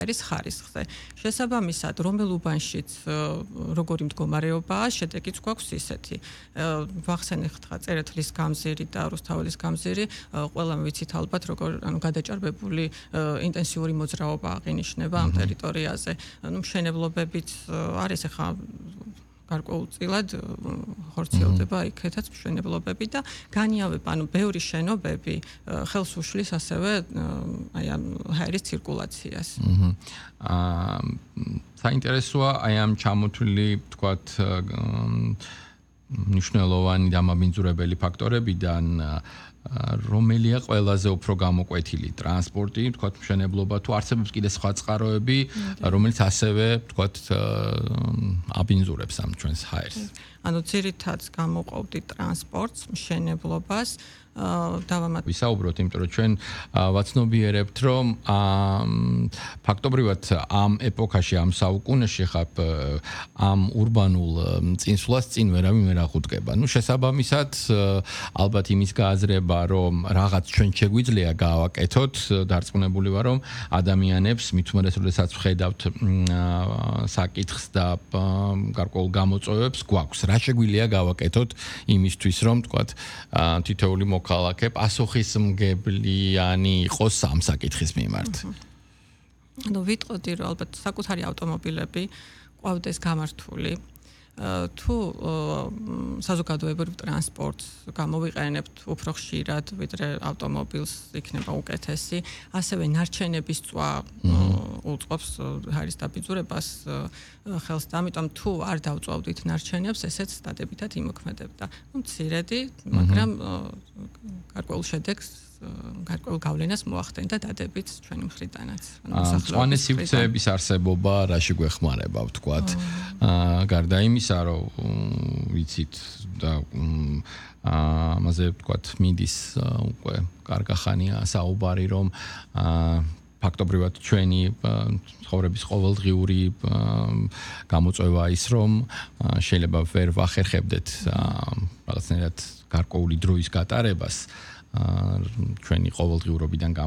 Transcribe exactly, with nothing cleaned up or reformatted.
არის ხარისხზე. შესაბამისად, რომელ უბანშიც როგორი მდგომარეობაა, შედეგიც გვაქვს ისეთი. ვახსენებთ ხა წერეთლის გამზირი და რუსთაველის გამზირი, ყველამ ვიცით ალბათ, როგორ ანუ გადაჭარბებული ინტენსიური მოძრაობა აღინიშნება ამ ტერიტორიაზე. ანუ მშენებლობებიც არის ახლა გარკვეულწილად ხორციელდება იქეთაც მშენებლობები და განიავება, ანუ ბევრი შენობები ხელს უშლის ასევე აი ამ ჰაერის ცირკულაციას. აა საინტერესოა აი ამ ჩამოთვლილი თქვათ მნიშვნელოვანი დამაბინძურებელი ფაქტორებიდან რომელია ყველაზე უფრო გამოკვეთილი ტრანსპორტი, თქვათ მშენებლობა თუ არსებობს კიდე სხვა წყაროები, რომელიც ასევე თქვათ აბინძურებს ამ ჩვენს ჰაერს. ანუ ძირითადად გამოყოფდი ტრანსპორტს, მშენებლობას, დავამატებთ. ვისაუბროთ, იმიტომ რომ ჩვენ ვაცნობიერებთ, რომ ფაქტობრივად ამ ეპოქაში, ამ საუკუნეში ხა ამ урბანულ წინსვლას წინ ვერავინ ვერ აღუდგება. ნუ შესაბამისად, ალბათ იმის გააზრება, რომ რაღაც ჩვენ შეგვიძლია გავაკეთოთ, დარწმუნებული ვარ, რომ ადამიანებს მით უმეტეს როდესაც ვხედავთ საკითხს და გარკვეულ გამოწვევებს გვაქვს. რა შეგვიძლია გავაკეთოთ იმისთვის, რომ თქვათ თითოეული მოქალაქე პასუხისმგებლიანი იყოს ამ საკითხის მიმართ. ანუ ვიტყოდი, რომ ალბათ საკუთარი ავტომობილები ყვავდეს გამართული. თუ საზოგადოებრივ ტრანსპორტს გამოვიყენებთ უფრო ხშირად, ვიდრე ავტომობილს, იქნება უკეთესი. ასევე ნარჩენების წვა უწყობს ჰაერის დაბინძურებას ხელს და ამიტომ თუ არ დავწვავდით ნარჩენებს, ესეც დადებითად იმოქმედებდა. ნუ მცირედი, მაგრამ გარკვეულ შედეგს გარკვეულ გავლენას მოახდენდა დადებით ჩვენი მხრიდანაც. მწვანე სივრცეების არსებობა რაში გვეხმარება, ვთქვათ. გარდა იმისა, რომ ვიცით და ამაზე ვთქვათ, მიდის უკვე კარგი ხანია საუბარი, რომ ფაქტობრივად ჩვენი ცხოვრების ყოველდღიური გამოწვევა ის, რომ შეიძლება ვერ ვახერხებდეთ რაღაცნაირად გარკვეული დროის გატარებას ჩვენი ყოველდღიურობიდან